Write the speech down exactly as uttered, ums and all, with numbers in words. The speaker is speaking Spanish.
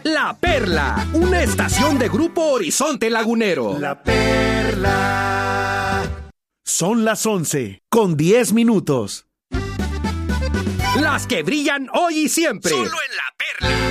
La Perla, una estación de Grupo Horizonte Lagunero. La Perla. Son las once, con diez minutos. Las que brillan hoy y siempre. Solo en La Perla.